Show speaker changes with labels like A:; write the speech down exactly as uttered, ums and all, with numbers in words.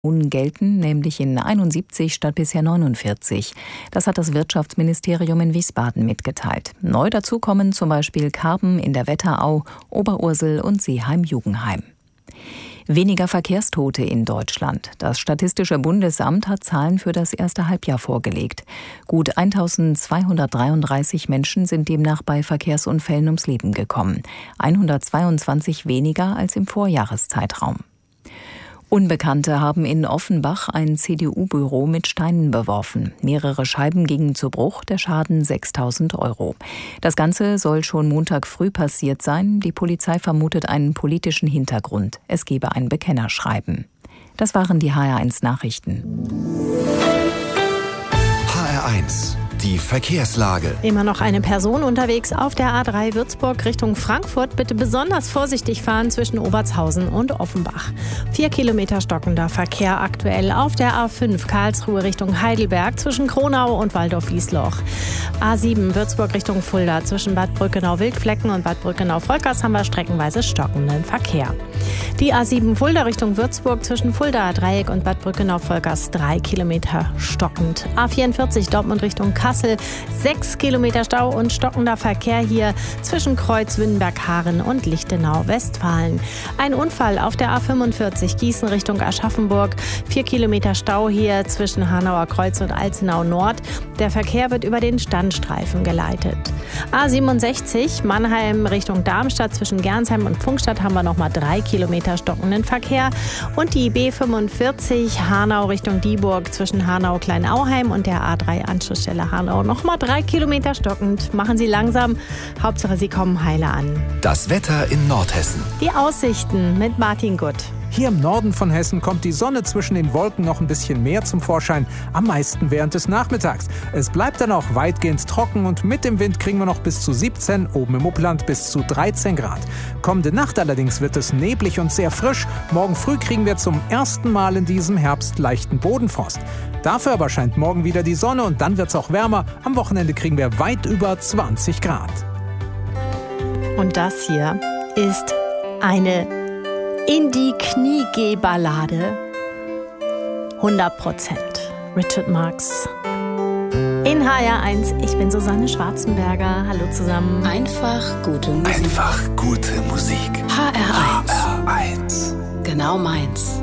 A: gelten, nämlich in einundsiebzig statt bisher neunundvierzig. Das hat das Wirtschaftsministerium in Wiesbaden mitgeteilt. Neu dazu kommen zum Beispiel Karben in der Wetterau, Oberursel und Seeheim-Jugenheim. Weniger Verkehrstote in Deutschland. Das Statistische Bundesamt hat Zahlen für das erste Halbjahr vorgelegt. Gut eintausendzweihundertdreiunddreißig Menschen sind demnach bei Verkehrsunfällen ums Leben gekommen. hundertzweiundzwanzig weniger als im Vorjahreszeitraum. Unbekannte haben in Offenbach ein C D U-Büro mit Steinen beworfen. Mehrere Scheiben gingen zu Bruch, der Schaden sechstausend Euro. Das Ganze soll schon Montag früh passiert sein. Die Polizei vermutet einen politischen Hintergrund. Es gebe ein Bekennerschreiben. Das waren die H R eins Nachrichten.
B: H R eins. Die Verkehrslage.
C: Immer noch eine Person unterwegs auf der A drei Würzburg Richtung Frankfurt. Bitte besonders vorsichtig fahren zwischen Obertshausen und Offenbach. Vier Kilometer stockender Verkehr aktuell auf der A fünf Karlsruhe Richtung Heidelberg zwischen Kronau und Waldorf-Wiesloch. A sieben Würzburg Richtung Fulda zwischen Bad Brückenau-Wildflecken und Bad Brückenau-Volkers haben wir streckenweise stockenden Verkehr. Die A sieben Fulda Richtung Würzburg zwischen Fuldaer Dreieck und Bad Brückenau-Volkers drei Kilometer stockend. A vierundvierzig Dortmund Richtung Kassel, sechs Kilometer Stau und stockender Verkehr hier zwischen Kreuz Wünnberg-Haaren und Lichtenau-Westfalen. Ein Unfall auf der A fünfundvierzig Gießen Richtung Aschaffenburg, vier Kilometer Stau hier zwischen Hanauer Kreuz und Alzenau Nord. Der Verkehr wird über den Standstreifen geleitet. A siebenundsechzig Mannheim Richtung Darmstadt zwischen Gernsheim und Pfungstadt haben wir nochmal drei Kilometer stockenden Verkehr. Und die B fünfundvierzig Hanau Richtung Dieburg zwischen Hanau-Kleinauheim und der A drei Anschlussstelle Hanau nochmal drei Kilometer stockend. Machen Sie langsam. Hauptsache, Sie kommen heile an.
B: Das Wetter in Nordhessen.
C: Die Aussichten mit Martin Gutt.
D: Hier im Norden von Hessen kommt die Sonne zwischen den Wolken noch ein bisschen mehr zum Vorschein, am meisten während des Nachmittags. Es bleibt dann auch weitgehend trocken und mit dem Wind kriegen wir noch bis zu siebzehn, oben im Upland bis zu dreizehn Grad. Kommende Nacht allerdings wird es neblig und sehr frisch. Morgen früh kriegen wir zum ersten Mal in diesem Herbst leichten Bodenfrost. Dafür aber scheint morgen wieder die Sonne und dann wird es auch wärmer. Am Wochenende kriegen wir weit über zwanzig Grad.
C: Und das hier ist eine in die Knie-Geh-Ballade. hundert Prozent. Richard Marx. In H R eins, ich bin Susanne Schwarzenberger. Hallo zusammen.
A: Einfach gute Musik.
B: Einfach gute Musik.
A: H R eins.
B: H R eins.
A: Genau meins.